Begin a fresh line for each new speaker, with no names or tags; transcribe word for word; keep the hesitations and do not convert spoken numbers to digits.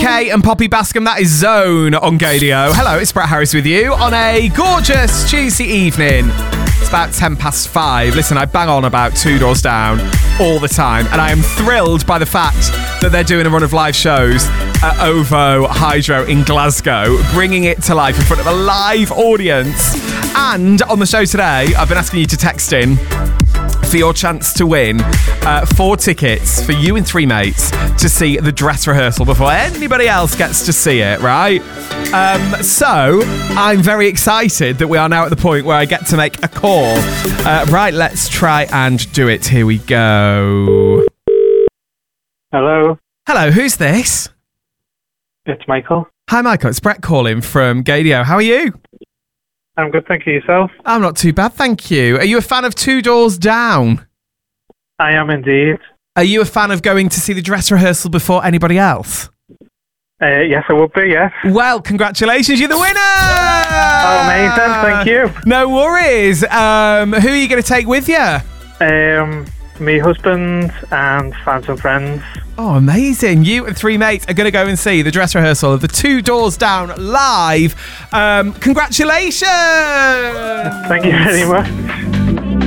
Kay and Poppy Bascom. That is Zone on Gadio. Hello, it's Brett Harris with you on a gorgeous Tuesday evening. It's about ten past five. Listen, I bang on about Two Doors Down all the time, and I am thrilled by the fact that they're doing a run of live shows at OVO Hydro in Glasgow, bringing it to life in front of a live audience. And on the show today, I've been asking you to text in for your chance to win uh, four tickets for you and three mates to see the dress rehearsal before anybody else gets to see it, right? Um, so, I'm very excited that we are now at the point where I get to make a call. Uh, right, let's try and do it. Here we go.
Hello.
Hello, who's this?
It's Michael.
Hi, Michael. It's Brett calling from Gadio. How are you?
I'm good, thank you. Yourself?
I'm not too bad, thank you. Are you a fan of Two Doors Down?
I am indeed.
Are you a fan of going to see the dress rehearsal before anybody else?
Uh, yes, I would be, yes.
Well, congratulations, you're the winner!
Oh, amazing, thank you.
No worries. Um, who are you going to take with you?
Um, me husband and fans and friends.
Oh, amazing. You and three mates are going to go and see the dress rehearsal of the Two Doors Down live. Um, congratulations!
Thank you very much.